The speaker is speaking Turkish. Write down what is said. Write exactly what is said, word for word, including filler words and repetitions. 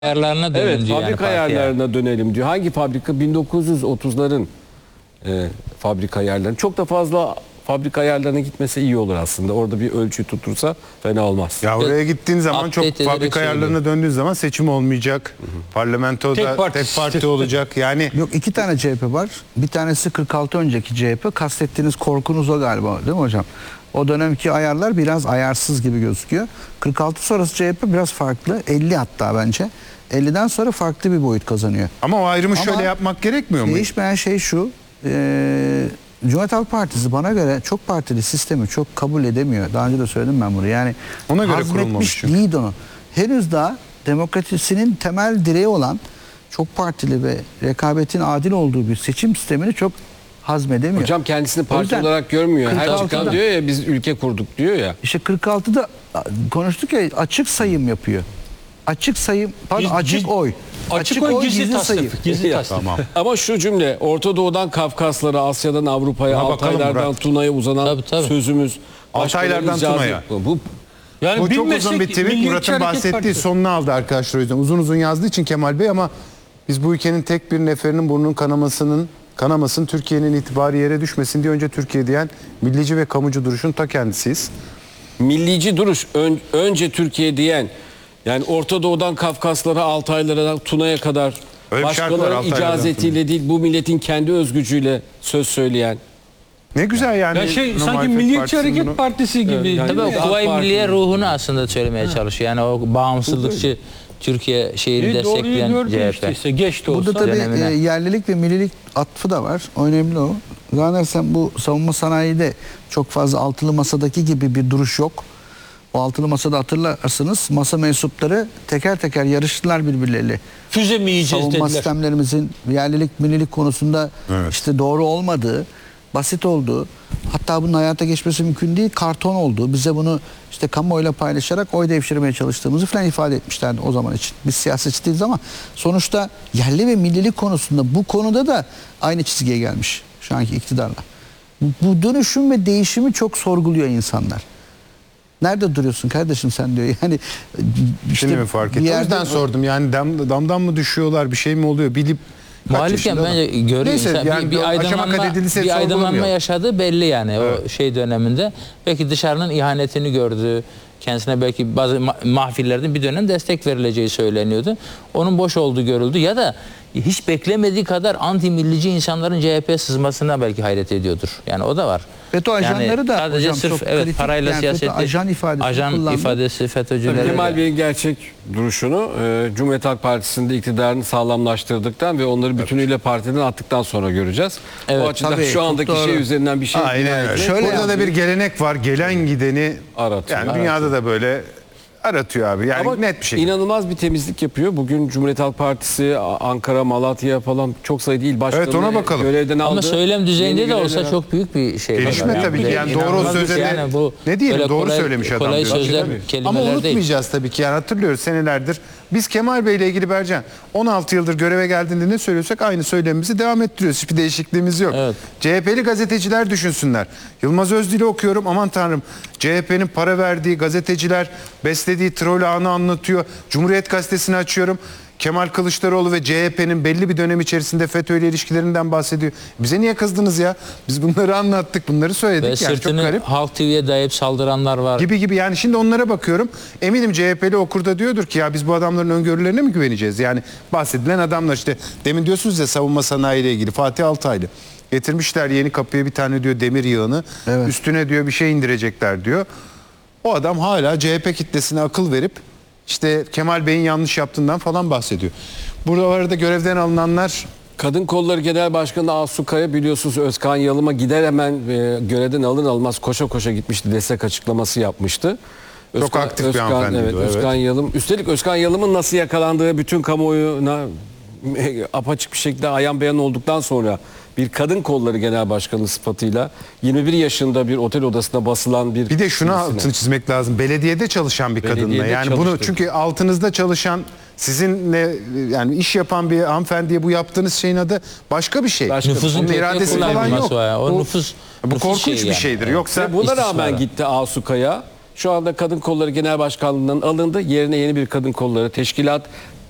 ayarlarına dönün Evet, diyor. fabrika yani ayarlarına dönelim diyor. Hangi fabrika? bin dokuz yüz otuzların e, fabrika ayarlarına. Çok da fazla fabrika ayarlarına gitmese iyi olur aslında. Orada bir ölçü tutursa fena olmaz. Ya oraya gittiğin zaman çok Update ederek fabrika ayarlarına döndüğün zaman seçim olmayacak. Hı hı. Parlamentoda Tek tek parti. parti, olacak. Yani Yok, iki tane C H P var. Bir tanesi kırk altı önceki C H P. Kastettiğiniz korkunuz o galiba, değil mi hocam? O dönemki ayarlar biraz ayarsız gibi gözüküyor. kırk altı sonrası C H P biraz farklı. elli hatta bence. elliden sonra farklı bir boyut kazanıyor. ama o ayrımı Ama şöyle yapmak gerekmiyor mu? Değişmeyen şey şu. E, Cumhuriyet Halk Partisi bana göre çok partili sistemi çok kabul edemiyor. Daha önce de söyledim ben bunu. Yani Ona göre hazmetmiş kurulmamış çünkü. değil onu. Henüz daha demokrasinin temel direği olan çok partili ve rekabetin adil olduğu bir seçim sistemini çok hazmedemiyor. Hocam kendisini O parti yüzden olarak görmüyor. Her kırk altıda çıkan diyor ya biz ülke kurduk diyor ya. İşte kırk altıda konuştuk ya, açık sayım yapıyor. Açık sayım, pardon, Giz- açık giz- oy. Açık oy gizli tasdif. Gizli Ya, tasdif. Tamam. Ama şu cümle Orta Doğu'dan Kafkaslara, Asya'dan Avrupa'ya, Buna bakalım Altaylardan Murat. Tuna'ya uzanan Tabii, tabii. sözümüz. Altaylardan başkalarının Tuna'ya. icazı- Bu Yani Bu çok bilmesek uzun bir tweet. Milliyetçi Murat'ın Hareket bahsettiği Partisi. sonunu aldı arkadaşlar o yüzden. Uzun uzun yazdığı için Kemal Bey, ama biz bu ülkenin tek bir neferinin burnunun kanamasının kanamasın, Türkiye'nin itibarı yere düşmesin diye önce Türkiye diyen millici ve kamucu duruşun ta kendisiyiz. millici duruş ön- önce Türkiye diyen, yani Orta Doğu'dan Kafkaslara, Altaylara, Tuna'ya kadar Öyle bir şarkı var, başkalarının Altaylardan icazetiyle değil bu milletin kendi özgücüyle söz söyleyen. Ne güzel yani. Ya şey Buna sanki muhalefet Milliyetçi partisinin Hareket bunu- Partisi gibi. Evet, yani- Tabii o Evet, Kuvayi AK Parti. Milliye ruhunu aslında söylemeye çalışıyor. Yani o bağımsızlıkçı Türkiye şeyini E, doğruyu destekleyen gördü C H işte, P. işte geç de olsa. Burada tabii dönemine. e, yerlilik ve millilik atfı da var. O önemli o. Zannedersem bu savunma sanayide çok fazla altılı masadaki gibi bir duruş yok. O altılı masada hatırlarsınız, masa mensupları teker teker yarıştılar birbirleriyle. Füze mi yiyeceğiz Savunma dediler. sistemlerimizin yerlilik, millilik konusunda Evet. işte doğru olmadığı, basit olduğu, hatta bunun hayata geçmesi mümkün değil, karton olduğu, bize bunu işte kamuoyuyla paylaşarak oy devşirmeye çalıştığımızı falan ifade etmişlerdi o zaman için. Biz siyasetçi değiliz ama sonuçta yerli ve millilik konusunda, bu konuda da aynı çizgiye gelmiş şu anki iktidarla. Bu, bu dönüşüm ve değişimi çok sorguluyor insanlar. Nerede duruyorsun kardeşim sen diyor. Yani işte Şimdi mi fark bir ettim? O yerde- yüzden sordum. Yani dam, damdan mı düşüyorlar, bir şey mi oluyor bilip kaç Muhalifken yaşında bence adam? görüyor Neyse, insan yani bir, bir aşama aydınlanma, kaydedilirse bir aydınlanma sorgulamıyor. yaşadığı belli yani Evet. o şey döneminde. Belki dışarının ihanetini gördü. Kendisine belki bazı ma- mahfillerden bir dönem destek verileceği söyleniyordu. Onun boş olduğu görüldü ya da hiç beklemediği kadar anti millici insanların C H P'ye sızmasına belki hayret ediyordur. Yani o da var. FETÖ ajanları da sadece hocam sırf çok evet kritik, parayla yani siyaseti FETÖ ajan ifadesini ajan kullandı. ifadesi FETÖ'cülere Kemal de- Bey'in gerçek duruşunu e, Cumhuriyet Halk Partisi'nde iktidarını sağlamlaştırdıktan ve onları bütünüyle partiden attıktan sonra göreceğiz. Evet, o açıdan tabii, şu çok andaki doğru. şey üzerinden bir şey Aynen bina öyle. etmek- Şöyle Burada da yani- bir gelenek var. Gelen gideni Aratıyor. Yani dünyada da böyle aratıyor abi. Yani Ama net bir şekilde. inanılmaz bir temizlik yapıyor. Bugün Cumhuriyet Halk Partisi, A- Ankara, Malatya falan çok sayıda il başkanı Evet, ona bakalım. görevden aldı. Ama söylem düzeyinde Yeni de olsa görevler- çok büyük bir şey. Gelişme var. tabii ki. Yani doğru İnanılmaz bir söze şey. de- Yani bu ne diyelim, böyle doğru kolay- söylemiş adam Kolay diyor. sözler, Tabii. kelimeler Ama değil. unutmayacağız tabii ki. Yani hatırlıyoruz senelerdir. Biz Kemal Bey ile ilgili Bercan on altı yıldır göreve geldiğinde ne söylüyorsak aynı söylemimizi devam ettiriyoruz. Hiçbir değişikliğimiz yok. Evet. C H P'li gazeteciler düşünsünler. Yılmaz Özdil'i okuyorum. Aman tanrım. C H P'nin para verdiği gazeteciler beslediği troll anı anlatıyor. Cumhuriyet Gazetesi'ni açıyorum. Kemal Kılıçdaroğlu ve C H P'nin belli bir dönem içerisinde FETÖ ile ilişkilerinden bahsediyor. Bize niye kızdınız ya? Biz bunları anlattık, bunları söyledik. Ve Yani çok sırtını garip. Halk T V'ye dayayıp saldıranlar var. Gibi gibi yani şimdi onlara bakıyorum. Eminim C H P'li okur da diyordur ki ya biz bu adamların öngörülerine mi güveneceğiz? Yani bahsedilen adamlar işte demin diyorsunuz ya savunma sanayi ile ilgili Fatih Altaylı. Getirmişler yeni kapıya bir tane diyor demir yığını. Evet. Üstüne diyor bir şey indirecekler diyor. O adam hala C H P kitlesine akıl verip işte Kemal Bey'in yanlış yaptığından falan bahsediyor. Burada arada görevden alınanlar Kadın Kolları Genel Başkanı Asu Kaya biliyorsunuz Özkan Yalım'a gider hemen e, görevden alın almaz koşa koşa gitmişti, destek açıklaması yapmıştı. Çok aktif bir hanımefendiydi evet, o, evet. Özkan Yalım. Üstelik Özkan Yalım'ın nasıl yakalandığı bütün kamuoyuna e, apaçık bir şekilde ayan beyan olduktan sonra bir Kadın Kolları Genel Başkanı sıfatıyla yirmi bir yaşında bir otel odasına basılan bir bir de şuna birisine. altını çizmek lazım. Belediyede çalışan bir kadınla. Belediyede Yani bunu çalıştı. çünkü altınızda çalışan sizinle yani iş yapan bir hanımefendiye bu yaptığınız şeyin adı başka bir şey. Başka- Nüfusun Onun kötüye iradesi falan kullanılması yok. var ya. O Bu- nüfus, Bu nüfus korkunç şeyi bir yani. şeydir. Evet. Yoksa Ve buna İstismara. rağmen gitti Asu Kaya. Şu anda Kadın Kolları Genel Başkanlığı'ndan alındı. Yerine yeni bir Kadın Kolları Teşkilat